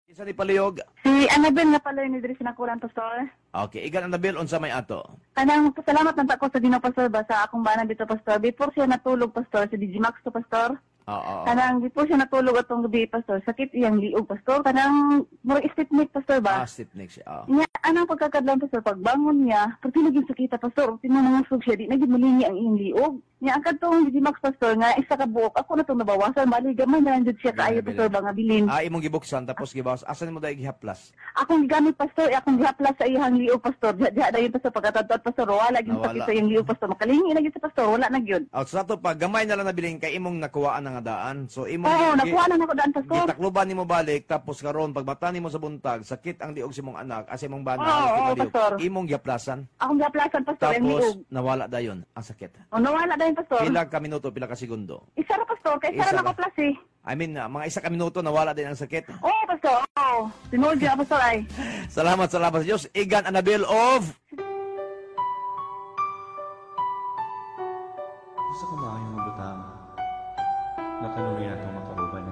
Isa ni palihog. Si Annabel nga pala ni diri sinakulan, Pastor. Okay, igan Annabel, unsa may ato? Kanang salamat man ta ko sa Ginoo, Pastor, ba sa akong bana dito, Pastor. Before siya natulog, Pastor, sa Digimax to, Pastor. Oo. Kanang before siya natulog atong gabi, Pastor, sakit iyang liog, Pastor. Kanang mura istitnik, Pastor, ba? Sleep next siya. Nya, anang pagkakadlaw, Pastor, pagbangon niya, pag tinagin sakita, Pastor, tinanangusog siya, di naging malingi ang iyang liog. Nya, ang kadtong Digimax, Pastor, nga isa ka buok, ako na itong nabawasan, bali, gamay na lang jud siya kaayo, Pastor, ba nga bilin. Imong gibuksan tapos gibawas. Asan mo dahil gihaplas? Akong gigamit, Pastor, akong gihaplas sa iyang liog, Pastor. Diha dayon, Pastor, pagkatadtad, Pastor, wala gyud sakit sa iyang liog, Pastor. Makalingi na gyud sa Pastor, wala na gyud. Sa ato pa, gamay na lang nabiling kay imong nakuhaan nga daan. So imong Oo, nakuha na nako daan, Pastor. gitakluban nimo balik tapos karon pagbata nimo sa buntag, sakit ang liog sa imong anak, as imong bana Oo, Pastor. imong gihaplasan. Akong gihaplasan, Pastor, iyang liog. Tapos nawala dayon ang sakit. O, nawala dayon, Pastor. Pila ka minuto, pila ka segundo. Isa ra, Pastor, kay isa Isa ra ra. nakaplas eh. I mean, mga isa ka minuto nawala din ang sakit. Oo, Pastor, oo. Tinuod siya, Pastor, ay. Salamat sa Diyos. Igan Annabel of Gusto ko maayong mabutang na kanunay na itong makaruban